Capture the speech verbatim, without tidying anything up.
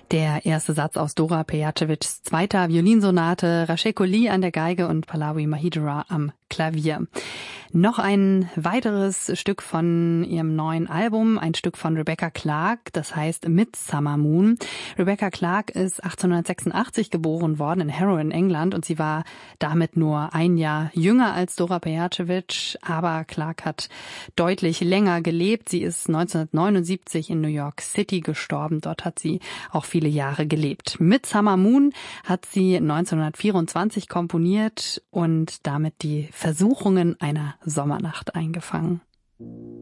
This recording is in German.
Der erste Satz aus Dora Pejacevics zweiter Violinsonate, Rachel Collie an der Geige und Pallavi Mahidra am Klavier. Noch ein weiteres Stück von ihrem neuen Album, ein Stück von Rebecca Clark, das heißt Midsummer Moon. Rebecca Clark ist achtzehnhundertsechsundachtzig geboren worden in Harrow in England und sie war damit nur ein Jahr jünger als Dora Pejacevic, aber Clark hat deutlich länger gelebt. Sie ist neunzehnhundertneunundsiebzig in New York City gestorben. Dort hat sie auch viele Jahre gelebt. Midsummer Moon hat sie neunzehnhundertvierundzwanzig komponiert und damit die Versuchungen einer Sommernacht eingefangen.